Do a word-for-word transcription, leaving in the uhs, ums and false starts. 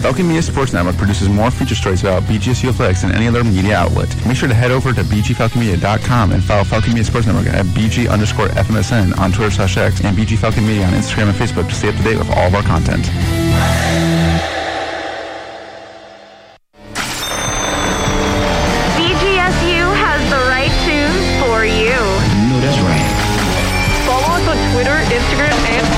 Falcon Media Sports Network produces more feature stories about B G S U Athletics than any other media outlet. Make sure to head over to b g falcon media dot com and follow Falcon Media Sports Network at bg underscore fmsn on Twitter slash X and B G Falcon Media on Instagram and Facebook to stay up to date with all of our content. B G S U has the right tunes for you. No, that's right. Follow us on Twitter, Instagram, and